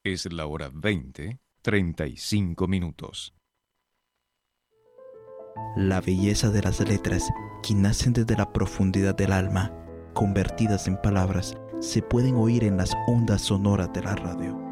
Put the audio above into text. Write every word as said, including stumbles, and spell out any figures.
Es la hora veinte, treinta y cinco minutos. La belleza de las letras, que nacen desde la profundidad del alma, convertidas en palabras, se pueden oír en las ondas sonoras de la radio.